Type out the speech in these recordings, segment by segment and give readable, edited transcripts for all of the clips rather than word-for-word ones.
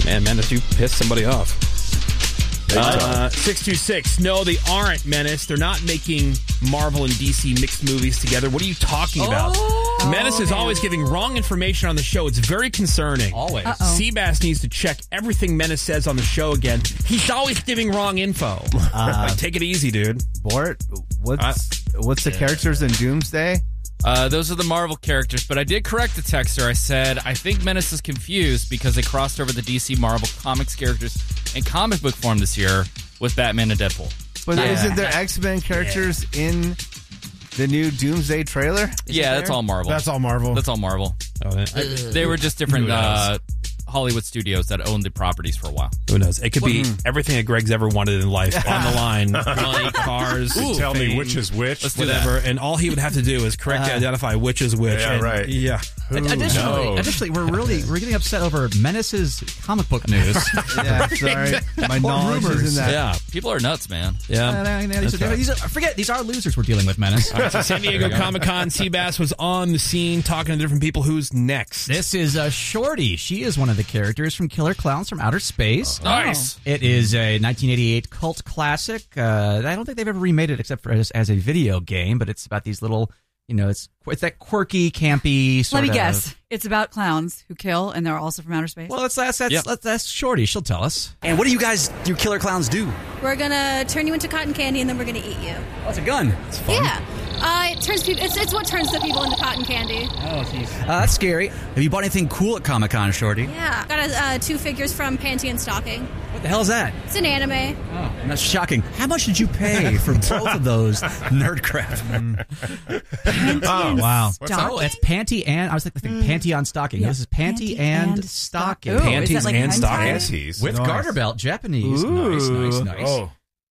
Man, Menace, you pissed somebody off. 626. No, they aren't, Menace. They're not making Marvel and DC mixed movies together. What are you talking about? Menace is always giving wrong information on the show. It's very concerning. Always. Seabass needs to check everything Menace says on the show again. He's always giving wrong info. Take it easy, dude. Bort, what's the characters in Doomsday? Those are the Marvel characters, but I did correct the texter. I said, I think Menace is confused because they crossed over the DC Marvel Comics characters in comic book form this year with Batman and Deadpool. But isn't there X-Men characters in the new Doomsday trailer? That's all Marvel. That's all Marvel. That's all Marvel. They were just different Hollywood studios that owned the properties for a while. Who knows? It could be everything that Greg's ever wanted in life on the line. Money, cars, tell fame, me which is which. Whatever. And all he would have to do is correctly identify which is which. Yeah, right. Yeah. Additionally, we're getting upset over Menace's comic book news. Yeah, sorry. My knowledge is in that. Yeah. People are nuts, man. Yeah. These are losers we're dealing with, Menace. All right, so San Diego Comic-Con, Seabass was on the scene talking to different people. Who's next? This is Shorty. She is one of the characters from Killer Clowns from Outer Space. Nice. It is a 1988 cult classic. I don't think they've ever remade it except for as a video game, but it's about these little, it's that quirky, campy sort of... Let me guess. It's about clowns who kill, and they're also from outer space. Well, that's Shorty. She'll tell us. And what do you killer clowns do? We're gonna turn you into cotton candy, and then we're gonna eat you. Oh, it's a gun. It's fun. Yeah. It turns people. It's what turns the people into cotton candy. Oh, jeez. That's scary. Have you bought anything cool at Comic-Con, Shorty? Yeah. Got two figures from Panty and Stocking. What the hell is that? It's an anime. Oh, that's shocking. How much did you pay for both of those nerd crap? Oh, wow. Stocking? Oh, it's Panty and... I was thinking Panty on Stocking. Yeah. This is Panty and Stocking. Ooh, Panties like and hentai? stockings. With garter belt. Japanese. Nice. Oh.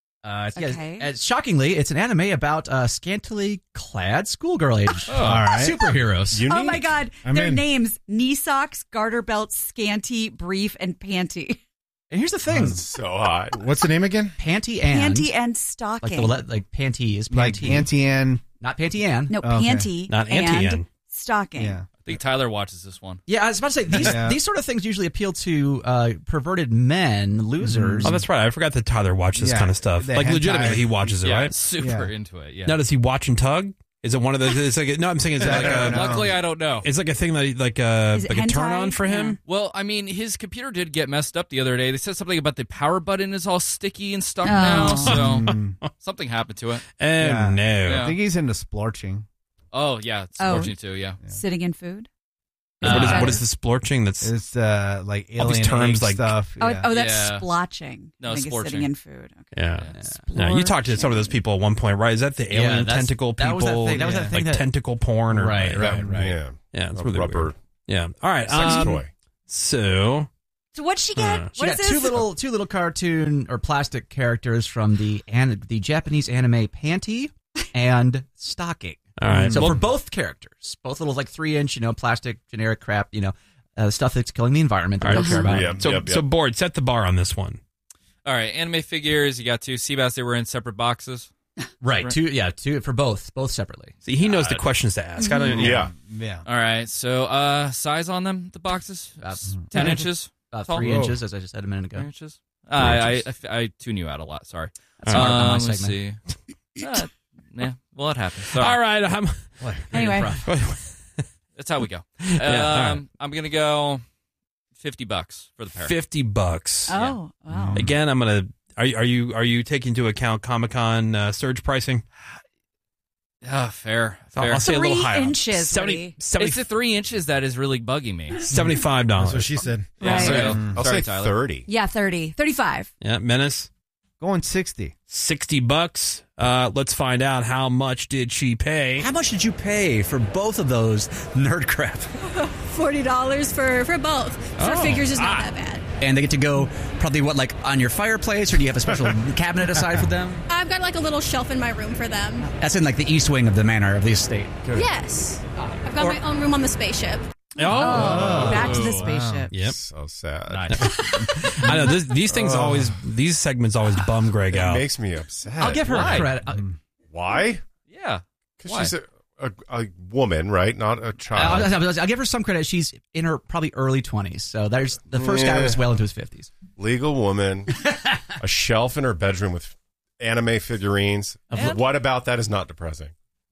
Shockingly, it's an anime about scantily clad schoolgirl age superheroes. Oh my God. Their names: knee socks, garter belts, scanty, brief, and panty. And here's the thing. So hot. What's the name again? Panty and... Panty and stocking. Like panty is panty. Like Panty and... Not Panty and. No, Okay. panty Not and Anti-N. stocking. Yeah. I think Tyler watches this one. Yeah, I was about to say, these sort of things usually appeal to perverted men, losers. Oh, that's right. I forgot that Tyler watches this kind of stuff. the Like, hentai. legitimately, he watches it, Yeah, right? super into it. Yeah. Now, does he watch and tug? Is it one of those? It's like no. I'm saying is it like a. Luckily, I don't know. It's like a thing that Is it like a hentai? turn on for him. Well, I mean, his computer did get messed up the other day. They said something about the power button is all sticky and stuck now, so something happened to it. Oh Yeah. no! Yeah. I think he's into splorching. Oh, yeah, it's fortunate too, yeah. Sitting in food. What is the splorching? That's It's like all these alien terms egg like stuff. Oh, yeah. oh, that's Yeah. splotching. No, I think it's splorching. sitting in food. Okay. yeah. Now, you talked to some of those people at one point, right? Is that the alien that's- tentacle that was that people? thing- that was that thing like that- tentacle porn, or Right. Yeah. Yeah, it's A really rubber weird. Yeah. All right. sex toy. So So what'd she get? She What got is two this? little cartoon or plastic characters from the Japanese anime Panty and Stocking. all right. So for both characters, both little like 3-inch, plastic generic crap, stuff that's killing the environment that we don't care about. Yeah. So board, set the bar on this one. All right, anime figures. You got two Seabass. They were in separate boxes. Right. Two for both separately. See, he knows the questions to ask. I don't. Yeah. All right, so size on them, the boxes? 10 inches? About Tall? 3 inches, as I just said a minute 3 ago. inches? I tune you out a lot, sorry. That's hard on my Let's segment. see. Yeah, well, it happens. Sorry. All right. Anyway. That's how we go. all right. I'm going to go $50 for the pair. $50. Oh, wow. Again, I'm gonna. Are you taking into account Comic-Con surge pricing? Fair. I'll say a little 3 higher. inches. 70, It's the 3 inches that is really bugging me. $75. That's what she said. Yeah, Right. so, I'll sorry, say Tyler. 30. Yeah, 30. 35. Yeah, Menace. Going 60. $60. Let's find out how much did she pay. How much did you pay for both of those nerd crap? $40 for both. For figures is not that bad. And they get to go probably, on your fireplace, or do you have a special cabinet aside for them? I've got like a little shelf in my room for them. That's in the east wing of the manor of the estate. Yes. I've got my own room on the spaceship. Oh, Back to the spaceship. Yep. So sad. I know these things these segments always bum Greg It out. makes me upset. I'll give her Why? credit. Why? Yeah. Because Why? she's a woman, right? Not a child. I'll give her some credit. She's in her probably early 20s. So there's the first guy was well into his 50s. Legal woman, a shelf in her bedroom with anime figurines. What about that is not depressing?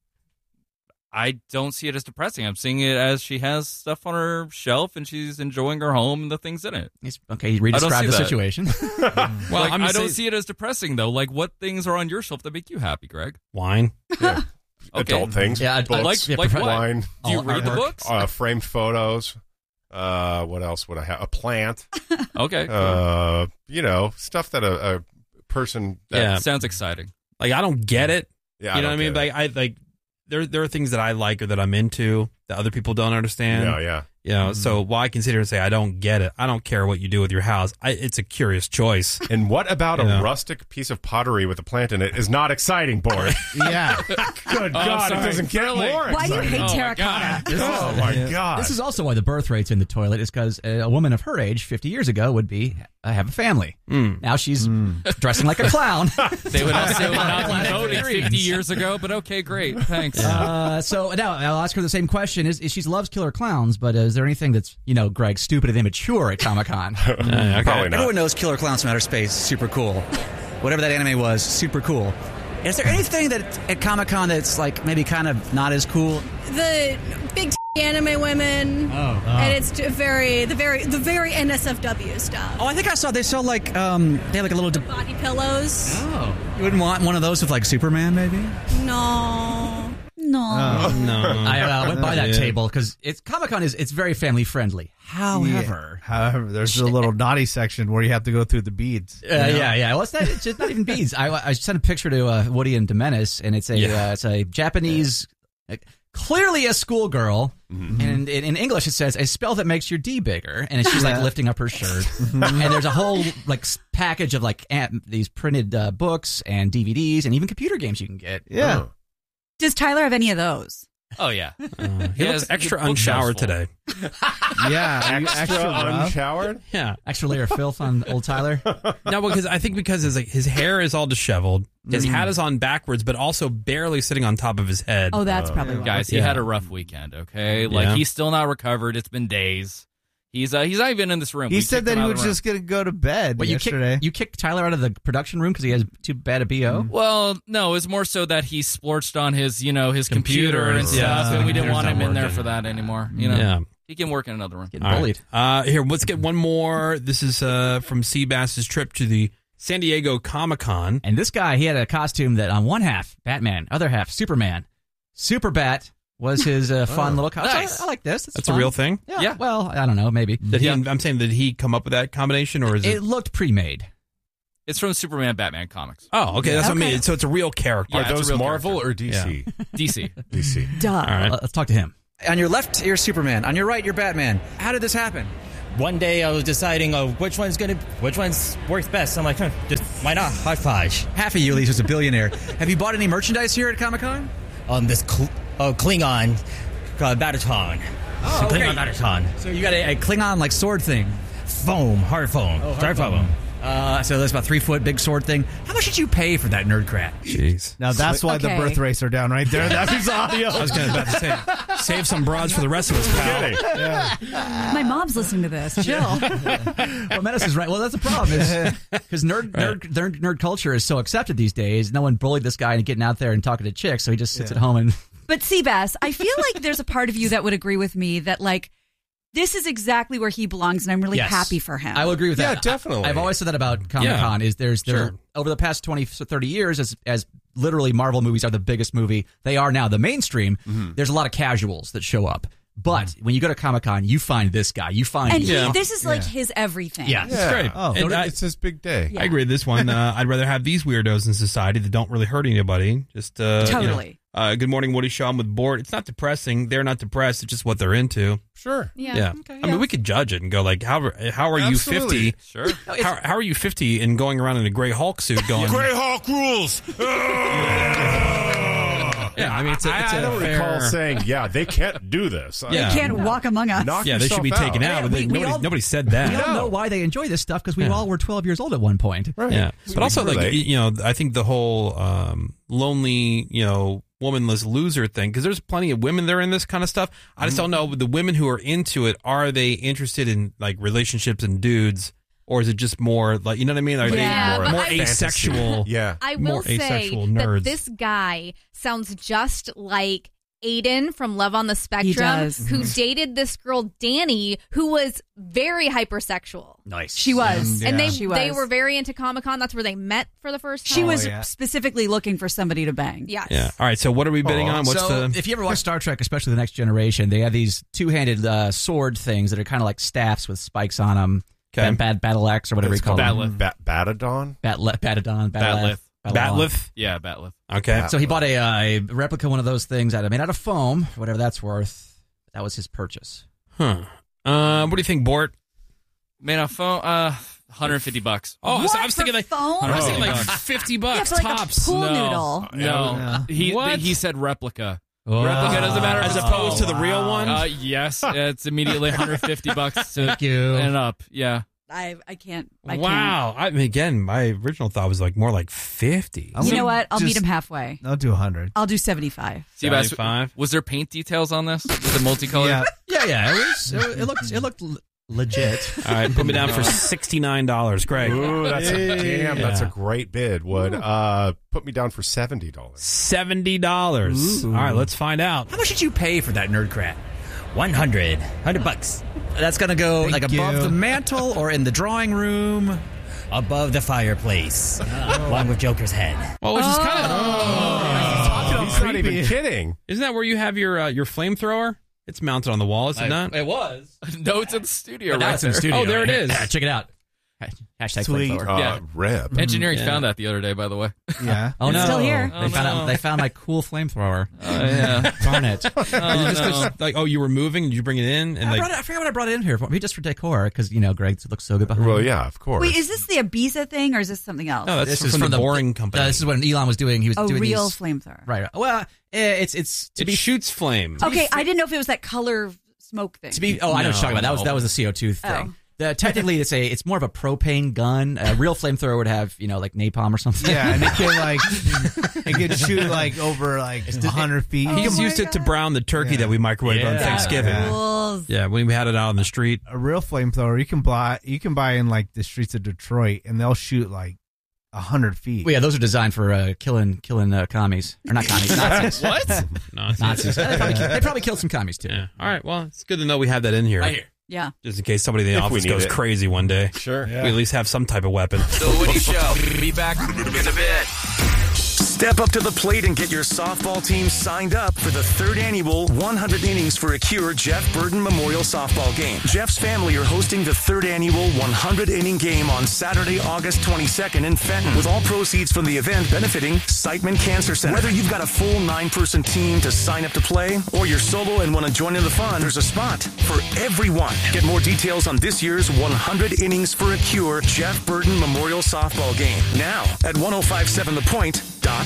I don't see it as depressing. I'm seeing it as she has stuff on her shelf and she's enjoying her home and the things in it. Okay, you re-describe the situation. Well, I don't see it as depressing, though. Like, what things are on your shelf that make you happy, Greg? Wine. Yeah. Adult things. Yeah, books, like what? wine. Do you read the books? Framed photos. What else would I have? A plant. Okay. Stuff that a person. Sounds exciting. Like, I don't get it. Yeah, you know what I mean? Like, I like. There are things that I like or that I'm into that other people don't understand. Yeah. You know, so while I can sit here and say I don't get it, I don't care what you do with your house. It's a curious choice. And what about a rustic piece of pottery with a plant in it is not exciting, Boris? Yeah. Good God, it doesn't get more exciting. Why you hate terracotta? Oh, my God. This is also why the birth rate's in the toilet, is because a woman of her age 50 years ago would have a family. Now she's dressing like a clown. They would also not be voting 50 years ago, but okay, great. Thanks. So now I'll ask her the same question. Is she loves killer clowns, but is there anything that's, Greg, stupid and immature at Comic-Con? Probably not. Everyone knows Killer Clowns from Outer Space. Super cool. Whatever that anime was, super cool. Is there anything that at Comic-Con that's like maybe kind of not as cool? The big anime women. And it's the very NSFW stuff. Oh, I think I saw they sell like they have like a little Body pillows. Oh, you wouldn't want one of those with like Superman, maybe? No. I went by that table because Comic-Con it's very family friendly. However, there's a little naughty section where you have to go through the beads. Yeah. Well, it's just not even beads. I sent a picture to Woody and Demenis, and it's a Japanese, clearly a schoolgirl, and in English it says a spell that makes your D bigger, and she's like lifting up her shirt, and there's a whole like package of like these printed books and DVDs and even computer games you can get. Yeah. Does Tyler have any of those? Oh, yeah. He looks extra unshowered today. Yeah. Extra unshowered? Yeah. Extra layer of filth on old Tyler. No, because his hair is all disheveled. His hat is on backwards, but also barely sitting on top of his head. Oh, that's probably why. Guys, he had a rough weekend, okay? Like, he's still not recovered. It's been days. He's not even in this room. He said that he was just going to go to bed yesterday. You kicked Tyler out of the production room because he has too bad a BO? Well, no, it's more so that he splorched on his, his computer and stuff, and we didn't want him in there for that anymore. Yeah. He can work in another room. Getting bullied. Here, let's get one more. This is from Seabass's trip to the San Diego Comic-Con. And this guy, he had a costume that on one half, Batman, other half, Superman. Superbat was his fun little costume. Nice. I like this. That's a real thing? Yeah. Well, I don't know, maybe. I'm saying, did he come up with that combination, or is it? It looked pre-made. It's from Superman Batman comics. Oh, okay. That's what I mean. So it's a real character. Yeah, Are those Marvel or DC? Yeah. DC. DC. Duh. All right. Let's talk to him. On your left, you're Superman. On your right, you're Batman. How did this happen? One day I was deciding which one's works best. I'm like, just why not? High five. Half of you, at least, is a billionaire. Have you bought any merchandise here at Comic-Con? This Klingon Bataton. Oh, okay. Klingon Bataton. So you got a Klingon like sword thing. Foam, hard foam. Hard foam. So that's about 3 foot big sword thing. How much did you pay for that nerd crap? Jeez. Now that's why the birth rates are down right there. That was audio. I was about to say, save some broads for the rest of us, pal. My mom's listening to this. Chill. Well, Menace is right. Well, that's the problem. Because nerd culture is so accepted these days. No one bullied this guy into getting out there and talking to chicks, so he just sits at home and... But Seabass, I feel like there's a part of you that would agree with me that, like, this is exactly where he belongs, and I'm really happy for him. I will agree with that. Yeah, definitely. I've always said that about Comic-Con, is there over the past 20, 30 years, as literally Marvel movies are the biggest movie, they are now the mainstream, there's a lot of casuals that show up. But when you go to Comic-Con, you find this guy. You find and this is like his everything. Yeah, It's great. Oh, it's his big day. I agree with this one. I'd rather have these weirdos in society that don't really hurt anybody. Just Totally. Good morning, Woody Shaw. I'm with Board. It's not depressing. They're not depressed. It's just what they're into. Sure. Yeah. Okay, I mean, we could judge it and go like, how are you 50? Sure. How are you 50 and going around in a Grey Hulk suit going? Grey Hulk rules. Yeah, I mean, I don't recall saying, they can't do this. They can't walk among us. Knock they should be yourself taken out. Yeah, nobody said that. We all know why they enjoy this stuff because we all were 12 years old at one point. Right. Yeah, So but also relate. I think the whole lonely, womanless loser thing, because there's plenty of women that are in this kind of stuff. I just don't know the women who are into it. Are they interested in like relationships and dudes, or is it just more like, you know what I mean? Are they more asexual? Yeah, I will more say asexual that nerds. this guy sounds just like Aiden from Love on the Spectrum, who dated this girl Danny, who was very hypersexual. Nice. She was. And She they was. were very into Comic-Con. That's where they met for the first time. She was specifically looking for somebody to bang. Yes. Yeah. All right. So what are we bidding on? What's so if you ever watch Star Trek, especially The Next Generation, they have these two-handed sword things that are kind of like staffs with spikes on them. Okay. Battle Axe or whatever you call them. Batadon? Batadon. Batleth? Yeah, Batleth. Okay. So he bought a replica one of those things made out of foam, whatever that's worth. That was his purchase. Huh. What do you think, Bort? Made out of phone, $150. Oh, so I was thinking like phone? I was thinking like $50 Yeah, for like tops. a pool No. noodle. No, he said replica. Replica doesn't matter As opposed to the real one? Yes, it's immediately $150 Thank you. and up. Yeah. I can't. Wow. I mean, again, my original thought was like more like 50. You know what? I'll meet him halfway. I'll do 100. I'll do 75. Seabass, was there paint details on this? Was it multicolored? Yeah. It looked legit. All right, put me down for $69, Greg. Ooh, that's a great bid. Would put me down for $70. $70. All right, let's find out. How much did you pay for that Nerdcrat? $100. That's going to go Thank like you. above the mantle or in the drawing room? Above the fireplace, along with Joker's head. Well, which is kind of He's not even kidding. Isn't that where you have your flamethrower? It's mounted on the wall, is it not? It was. No, it's in the studio. Now Right it's in the there. studio. Oh, there it is. Yeah, check it out. Hashtag Sweet. flamethrower. Yeah. Rip. Engineering found that the other day, by the way. Yeah. Oh, It's no. still here. They found my cool flamethrower. Yeah. Darn it. Like, you were moving? Did you bring it in? And I forgot what I brought it in here for. Maybe just for decor, because, Greg looks so good behind Well, me. yeah, of course. Wait, is this the Ibiza thing or is this something else? No, that's This is from the Boring Company. This is what Elon was doing. He was doing real these, flamethrower. Right. Well, it shoots flame. Okay, I didn't know if it was that color smoke thing. I know what you're talking about. That was the CO2 thing. Technically, it's more of a propane gun. A real flamethrower would have like napalm or something. Yeah, and it can shoot like over 100 feet. He's used it to brown the turkey that we microwaved on Thanksgiving. Rules. Yeah, when we had it out on the street. A real flamethrower you can buy in like the streets of Detroit, and they'll shoot like 100 feet. Well, yeah, those are designed for killing commies. Or not commies, Nazis. What? Nazis. They probably killed some commies, too. Yeah. All right, well, it's good to know we have that in here. Right here. Yeah. Just in case somebody in the If we office need goes it. crazy one day. Sure. We at least have some type of weapon. The Woody Show. Be back in a bit. Step up to the plate and get your softball team signed up for the third annual 100 Innings for a Cure Jeff Burton Memorial Softball Game. Jeff's family are hosting the third annual 100-inning game on Saturday, August 22nd in Fenton, with all proceeds from the event benefiting Siteman Cancer Center. Whether you've got a full 9-person team to sign up to play, or you're solo and want to join in the fun, there's a spot for everyone. Get more details on this year's 100 Innings for a Cure Jeff Burton Memorial Softball Game now at 1057thepoint.com.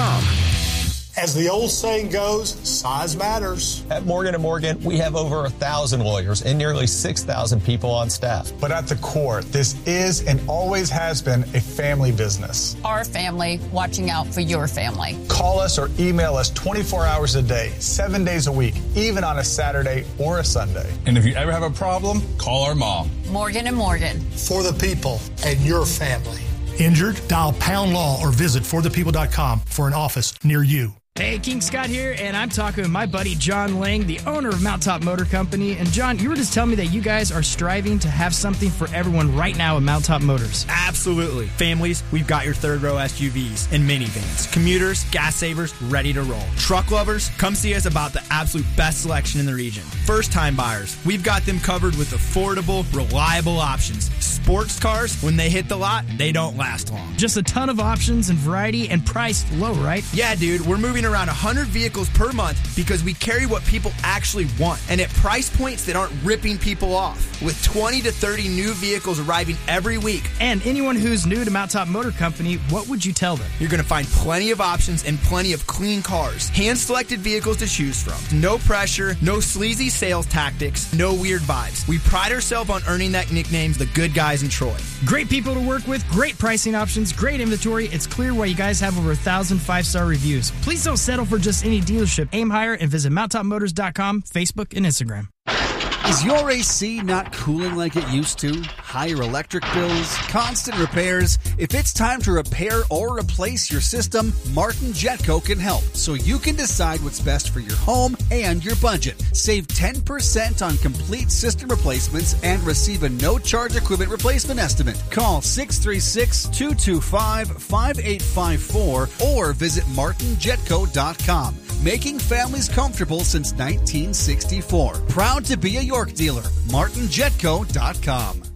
As the old saying goes, size matters. At Morgan & Morgan, we have over 1,000 lawyers and nearly 6,000 people on staff. But at the core, this is and always has been a family business. Our family watching out for your family. Call us or email us 24 hours a day, 7 days a week, even on a Saturday or a Sunday. And if you ever have a problem, call our mom. Morgan & Morgan. For the people and your family. Injured? Dial Pound Law or visit forthepeople.com for an office near you. Hey, King Scott here, and I'm talking with my buddy John Lang, the owner of Mountaintop Motor Company. And John, you were just telling me that you guys are striving to have something for everyone right now at Mountaintop Motors. Absolutely. Families, we've got your third row SUVs and minivans. Commuters, gas savers, ready to roll. Truck lovers, come see us about the absolute best selection in the region. First time buyers, we've got them covered with affordable, reliable options. Sports cars, when they hit the lot, they don't last long. Just a ton of options and variety and priced low, right? Yeah, dude, we're moving around 100 vehicles per month because we carry what people actually want and at price points that aren't ripping people off. With 20 to 30 new vehicles arriving every week. And anyone who's new to Mountaintop Motor Company, what would you tell them? You're going to find plenty of options and plenty of clean cars. Hand-selected vehicles to choose from. No pressure, no sleazy sales tactics, no weird vibes. We pride ourselves on earning that nickname, the good guys Advertising Troy. Great people to work with, great pricing options, great inventory. It's clear why you guys have over 1,000 5-star reviews. Please don't settle for just any dealership. Aim higher and visit mounttopmotors.com, Facebook, and Instagram. Is your AC not cooling like it used to? Higher electric bills? Constant repairs? If it's time to repair or replace your system, Martin Jetco can help, so you can decide what's best for your home and your budget. Save 10% on complete system replacements and receive a no-charge equipment replacement estimate. Call 636-225-5854 or visit martinjetco.com. Making families comfortable since 1964. Proud to be a York dealer. martinjetco.com.